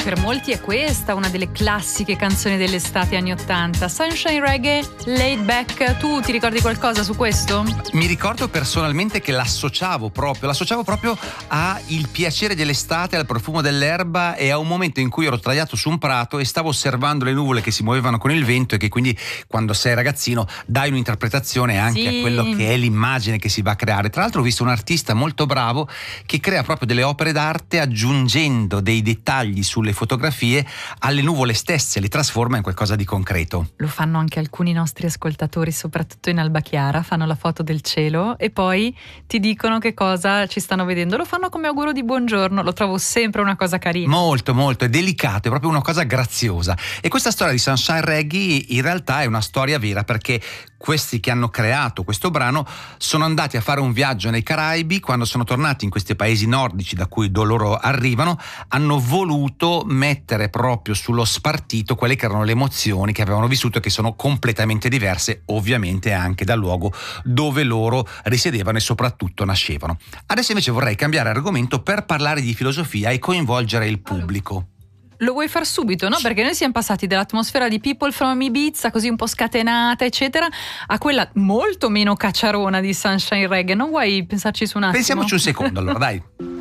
per molti è questa una delle classiche canzoni dell'estate anni 80. Sunshine Reggae, Laid Back. Tu ti ricordi qualcosa su questo? Mi ricordo personalmente che l'associavo proprio a il piacere dell'estate, al profumo dell'erba e a un momento in cui ero sdraiato su un prato e stavo osservando le nuvole che si muovevano con il vento, e che quindi quando sei ragazzino dai un'interpretazione anche a quello che è l'immagine che si va a creare. Tra l'altro ho visto un artista molto bravo che crea proprio delle opere d'arte aggiungendo dei dettagli sulle fotografie alle nuvole stesse, le trasforma in qualcosa di concreto. Lo fanno anche alcuni nostri ascoltatori, soprattutto in alba chiara, fanno la foto del cielo e poi ti dicono che cosa ci stanno vedendo. Lo fanno come auguro di buongiorno, lo trovo sempre una cosa carina. Molto, molto, è delicato, è proprio una cosa graziosa. E questa storia di Sunshine Reggae in realtà è una storia vera, perché questi che hanno creato questo brano sono andati a fare un viaggio nei Caraibi. Quando sono tornati in questi paesi nordici da cui loro arrivano, hanno voluto mettere proprio sullo spartito quelle che erano le emozioni che avevano vissuto e che sono completamente diverse, ovviamente anche dal luogo dove loro risiedevano e soprattutto nascevano. Adesso invece vorrei cambiare argomento per parlare di filosofia e coinvolgere il pubblico. Lo vuoi far subito, no? Perché noi siamo passati dall'atmosfera di People from Ibiza, così un po' scatenata, eccetera, a quella molto meno cacciarona di Sunshine Reggae. Non vuoi pensarci su un attimo? Pensiamoci un secondo, allora, dai.